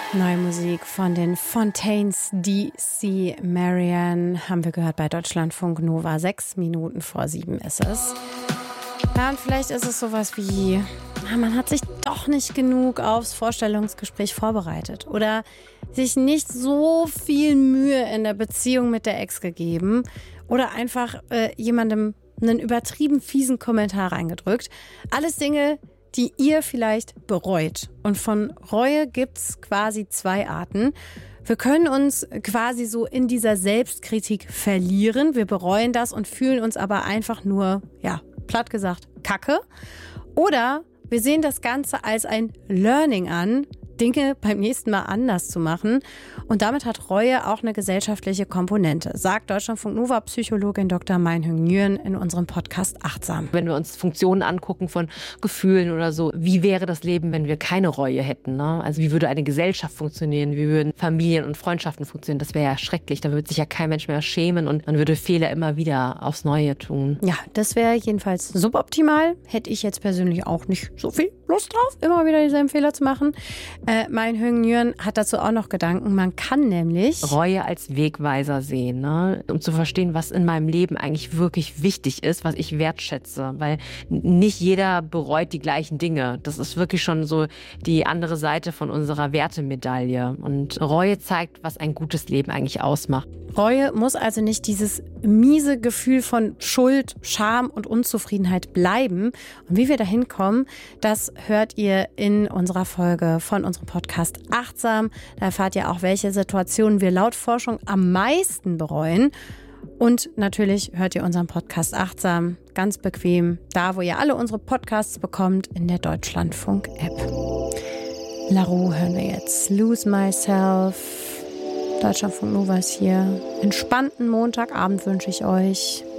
Neue Musik von den Fontaines DC Marianne haben wir gehört bei Deutschlandfunk Nova. 6:06 ist es. Ja, und vielleicht ist es sowas wie, man hat sich doch nicht genug aufs Vorstellungsgespräch vorbereitet oder sich nicht so viel Mühe in der Beziehung mit der Ex gegeben oder einfach jemandem einen übertrieben fiesen Kommentar reingedrückt. Alles Dinge, die ihr vielleicht bereut. Und von Reue gibt's quasi 2 Arten. Wir können uns quasi so in dieser Selbstkritik verlieren. Wir bereuen das und fühlen uns aber einfach nur, platt gesagt, Kacke. Oder wir sehen das Ganze als ein Learning an, Dinge beim nächsten Mal anders zu machen. Und damit hat Reue auch eine gesellschaftliche Komponente, sagt Deutschlandfunk Nova Psychologin Dr. Mein-Hung Nguyen in unserem Podcast Achtsam. Wenn wir uns Funktionen angucken von Gefühlen oder so, wie wäre das Leben, wenn wir keine Reue hätten? Ne? Also wie würde eine Gesellschaft funktionieren? Wie würden Familien und Freundschaften funktionieren? Das wäre ja schrecklich. Da würde sich ja kein Mensch mehr schämen und man würde Fehler immer wieder aufs Neue tun. Ja, das wäre jedenfalls suboptimal. Hätte ich jetzt persönlich auch nicht so viel Lust drauf, immer wieder dieselben Fehler zu machen. Mein-Hung Nguyen hat dazu auch noch Gedanken. Man kann nämlich Reue als Wegweiser sehen, ne? Um zu verstehen, was in meinem Leben eigentlich wirklich wichtig ist, was ich wertschätze. Weil nicht jeder bereut die gleichen Dinge. Das ist wirklich schon so die andere Seite von unserer Wertemedaille. Und Reue zeigt, was ein gutes Leben eigentlich ausmacht. Reue muss also nicht dieses miese Gefühl von Schuld, Scham und Unzufriedenheit bleiben. Und wie wir dahin kommen, das hört ihr in unserer Folge von unserem Podcast Achtsam. Da erfahrt ihr auch, welche Situationen wir laut Forschung am meisten bereuen. Und natürlich hört ihr unseren Podcast Achtsam ganz bequem, da wo ihr alle unsere Podcasts bekommt, in der Deutschlandfunk-App. La Roux hören wir jetzt. Lose Myself. Deutschlandfunk Nova ist hier. Entspannten Montagabend wünsche ich euch.